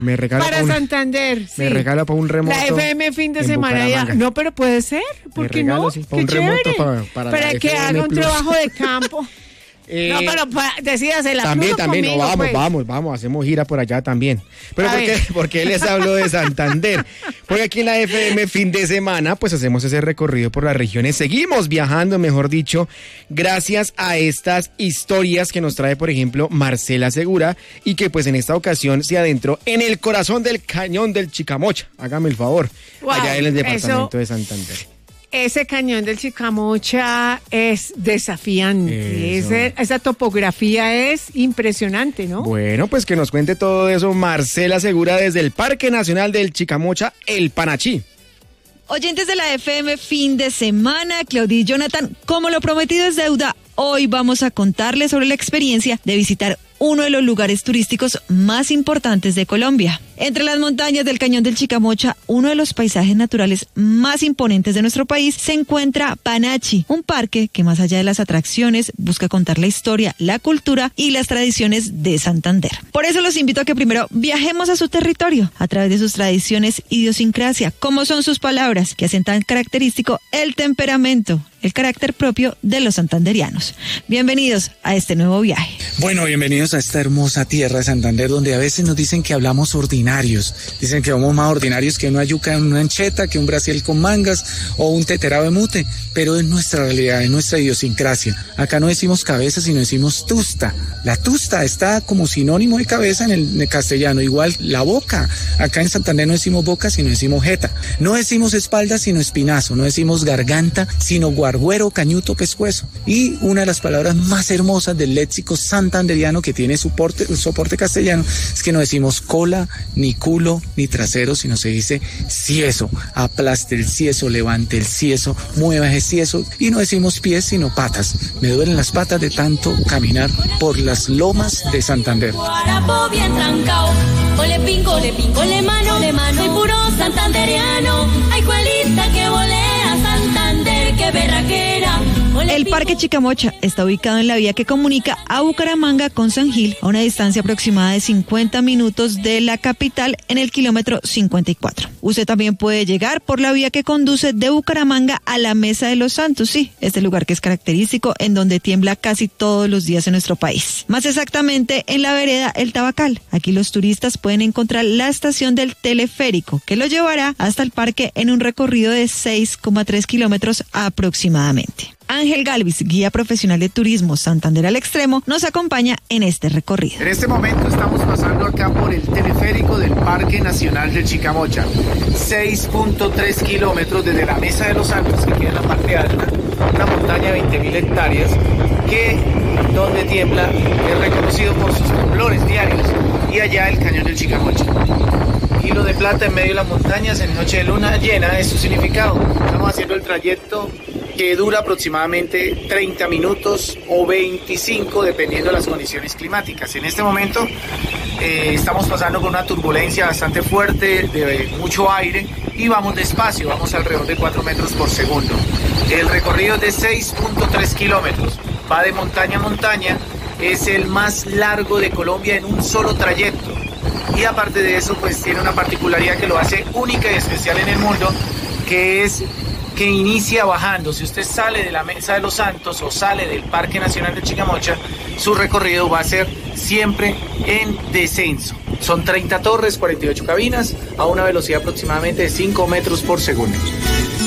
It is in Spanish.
Me regala para Santander. Me regala para un remoto. La FM fin de semana ya. No, pero puede ser. ¿Por qué no? Sí, para un remoto para que haga un trabajo de campo. No, pero decídasela. También, conmigo, no, vamos, hacemos gira por allá también. Pero ¿por qué les hablo de Santander? Porque aquí en la FM fin de semana, pues hacemos ese recorrido por las regiones. Seguimos viajando, mejor dicho, gracias a estas historias que nos trae, por ejemplo, Marcela Segura, y que pues en esta ocasión se adentró en el corazón del cañón del Chicamocha. Hágame el favor, allá en el departamento de Santander. Ese cañón del Chicamocha es desafiante. Esa topografía es impresionante, ¿no? Bueno, pues que nos cuente todo eso Marcela Segura desde el Parque Nacional del Chicamocha, el Panachí. Oyentes de la FM fin de semana, Claudia y Jonathan, como lo prometido es deuda, hoy vamos a contarles sobre la experiencia de visitar uno de los lugares turísticos más importantes de Colombia. Entre las montañas del Cañón del Chicamocha, uno de los paisajes naturales más imponentes de nuestro país, se encuentra Panachí, un parque que más allá de las atracciones busca contar la historia, la cultura y las tradiciones de Santander. Por eso los invito a que primero viajemos a su territorio, a través de sus tradiciones, idiosincrasia, como son sus palabras, que hacen tan característico el temperamento, el carácter propio de los santanderianos. Bienvenidos a este nuevo viaje. Bueno, bienvenidos a esta hermosa tierra de Santander, donde a veces nos dicen que hablamos ordinarios. Dicen que somos más ordinarios que una yuca en una ancheta, que un brasiel con mangas o un teterado de mute, pero es nuestra realidad, es nuestra idiosincrasia. Acá no decimos cabeza, sino decimos tusta. La tusta está como sinónimo de cabeza en el castellano, igual la boca. Acá en Santander no decimos boca, sino decimos jeta. No decimos espalda, sino espinazo. No decimos garganta, sino guarguero, cañuto, pescuezo. Y una de las palabras más hermosas del léxico santanderiano que tiene soporte castellano es que no decimos cola, ni culo, ni trasero, sino se dice cieso. Aplaste el cieso, levante el cieso, mueva ese cieso. Y no decimos pies, sino patas. Me duelen las patas de tanto caminar por las lomas de Santander. Guarapo bien trancao, ole pingo, le mano, soy puro santanderiano. Ay, cuelita que volea Santander, que berraquera. El Parque Chicamocha está ubicado en la vía que comunica a Bucaramanga con San Gil, a una distancia aproximada de 50 minutos de la capital, en el kilómetro 54. Usted también puede llegar por la vía que conduce de Bucaramanga a la Mesa de los Santos, sí, este lugar que es característico, en donde tiembla casi todos los días en nuestro país. Más exactamente en la vereda El Tabacal. Aquí los turistas pueden encontrar la estación del teleférico, que lo llevará hasta el parque en un recorrido de 6,3 kilómetros aproximadamente. Ángel Galvis, guía profesional de turismo Santander al Extremo, nos acompaña en este recorrido. En este momento estamos pasando acá por el teleférico del Parque Nacional del Chicamocha. 6.3 kilómetros desde la Mesa de los Santos, que queda en la parte alta, una montaña de 20.000 hectáreas, que donde tiembla es reconocido por sus temblores diarios, y allá el Cañón del Chicamocha. Hilo de plata en medio de las montañas en noche de luna llena es su significado. Estamos haciendo el trayecto que dura aproximadamente 30 minutos o 25 dependiendo de las condiciones climáticas. En este momento estamos pasando con una turbulencia bastante fuerte, de mucho aire, y vamos despacio, vamos alrededor de 4 metros por segundo. El recorrido es de 6.3 kilómetros, va de montaña a montaña, es el más largo de Colombia en un solo trayecto. Y aparte de eso, pues tiene una particularidad que lo hace única y especial en el mundo, que es que inicia bajando. Si usted sale de la Mesa de los Santos o sale del Parque Nacional de Chicamocha, su recorrido va a ser siempre en descenso. Son 30 torres, 48 cabinas, a una velocidad aproximadamente de 5 metros por segundo.